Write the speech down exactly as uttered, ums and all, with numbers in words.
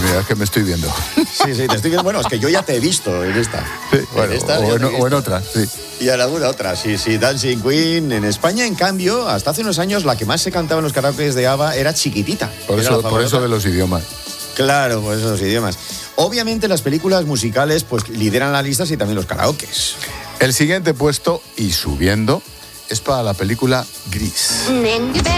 mira, es que me estoy viendo. Sí, sí, te estoy viendo. Bueno, es que yo ya te he visto en esta. Sí, bueno, en esta o, en, o en otra, sí. Y a la dura otra, sí, sí, Dancing Queen. En España, en cambio, hasta hace unos años, la que más se cantaba en los karaokes de ABBA era Chiquitita. Por, eso, por eso de los idiomas. Claro, por eso de los idiomas. Obviamente las películas musicales pues lideran las listas y también los karaokes. El siguiente puesto, y subiendo, es para la película Gris.